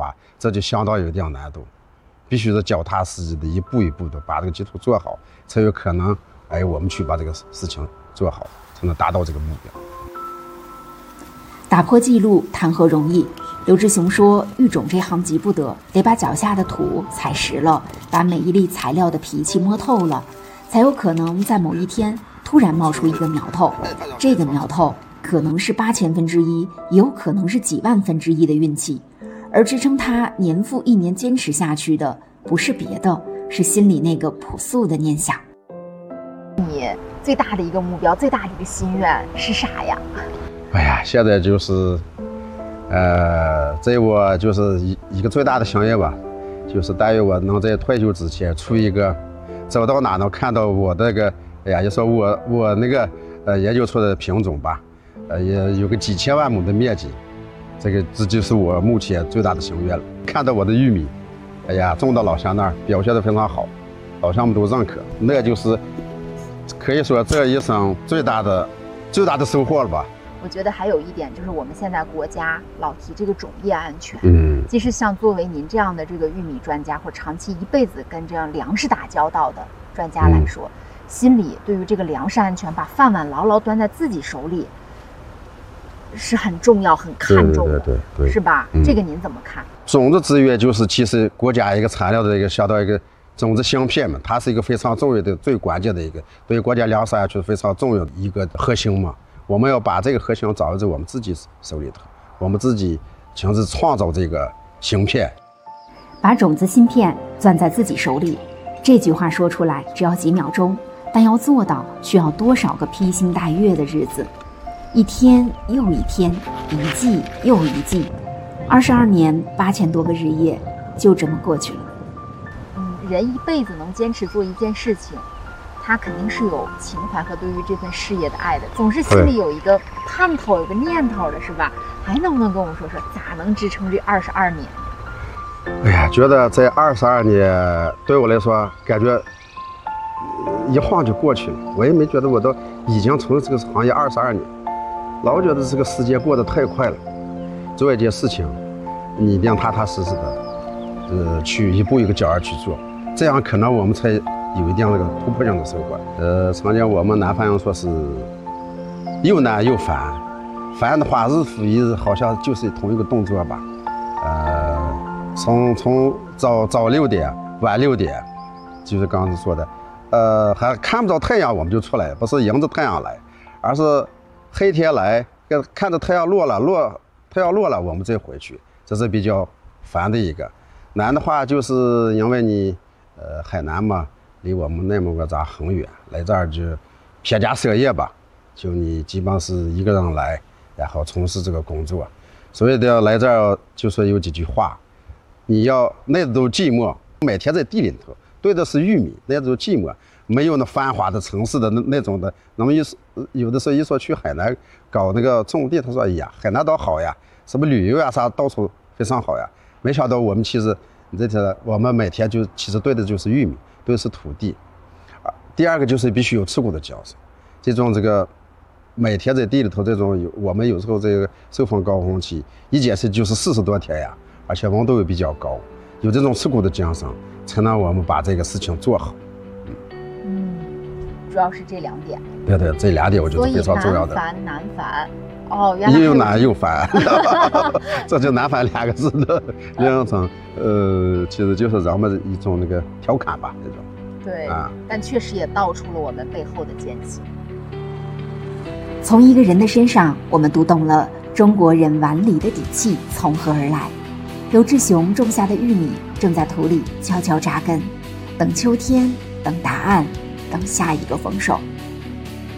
话，这就相当有一定难度，必须是脚踏实地的一步一步的把这个基础做好，才有可能我们去把这个事情做好，才能达到这个目标。 打破记录谈何容易？刘志雄说，育种这行急不得，得把脚下的土踩实了，把每一粒材料的脾气摸透了，才有可能在某一天突然冒出一个苗头。这个苗头可能是8000分之一，也有可能是几万分之一的运气。而支撑他年复一年坚持下去的，不是别的，是心里那个朴素的念想。 你最大的一个目标，最大的一个心愿是啥呀？ 现在就是这我就是一个最大的心愿吧，就是但愿我能在退休之前出一个，走到哪能看到我这个，就说我那个研究出的品种吧，也有个几千万亩的面积，这就是我目前最大的心愿了。看到我的玉米，种到老乡那儿表现得非常好，老乡们都认可，那就是可以说这一生最大的收获了吧。 我觉得还有一点就是我们现在国家老提这个种业安全，其实像作为您这样的这个玉米专家，或长期一辈子跟这样粮食打交道的专家来说，心里对于这个粮食安全，把饭碗牢牢端在自己手里，是很重要、很看重的， 对， 是吧？这个您怎么看？ 种子资源就是其实国家一个产料的相当于一个种子芯片嘛，它是一个非常重要的、最关键的一个，对于国家粮食安全非常重要的一个核心嘛。我们要把这个核心掌握在我们自己手里头，我们自己亲自创造这个芯片， 把种子芯片攥在自己手里。这句话说出来只要几秒钟，但要做到需要多少个披星戴月的日子，一天又一天，一季又一季，22年8000多个日夜就这么过去了。 人一辈子能坚持做一件事情，他肯定是有情怀和对于这份事业的爱的，总是心里有一个盼头，有个念头的，是吧？还能不能跟我们说说咋能支撑这22年？ 觉得这22年对我来说，感觉一晃就过去了。我也没觉得我都已经从这个行业22年，老觉得这个时间过得太快了。做一件事情，你一定踏踏实实的，去一步一个脚儿去做，这样可能我们才有一定那个突破性的收获。曾经我们南方人说是又难又烦，烦的话日复一日，好像就是同一个动作吧。从早6点晚6点，就是刚才说的，还看不着太阳我们就出来，不是迎着太阳来，而是黑天来，看着太阳落了我们再回去，这是比较烦的一个。难的话就是因为你海南嘛，离我们内蒙古咱很远，来这儿就撇家舍业吧，就你基本上是一个人来，然后从事这个工作，所以要来这儿就说有几句话，你要那都寂寞，每天在地里头对的是玉米，那都寂寞，没有那繁华的城市的那种的。那么有的时候一说去海南搞那个种地，他说海南岛好呀，什么旅游呀啥到处非常好呀。没想到我们其实我们每天就其实对的就是玉米，对的是土地。第二个就是必须有吃苦的精神，这个每天在地里头我们有时候这个受风高峰期一件事就是40多天呀，而且温度也比较高，有这种吃苦的精神，才能我们把这个事情做好。 主要是这2点。 对，这2点我觉得非常重要的。 所以难烦原来又难又烦，这就难烦2个字的形成。其实就是咱们一种那个调侃吧，这种。 对但确实也道出了我们背后的艰辛。 从一个人的身上，我们读懂了中国人碗里的底气从何而来。刘志雄种下的玉米正在土里悄悄扎根，等秋天，等答案，等下一个丰收。